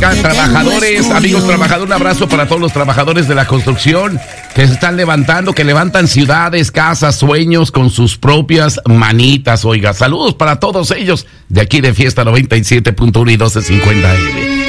Oigan, trabajadores, amigos trabajadores, un abrazo para todos los trabajadores de la construcción que se están levantando, que levantan ciudades, casas, sueños con sus propias manitas. Oiga, saludos para todos ellos de aquí de Fiesta 97.1 y 1250M.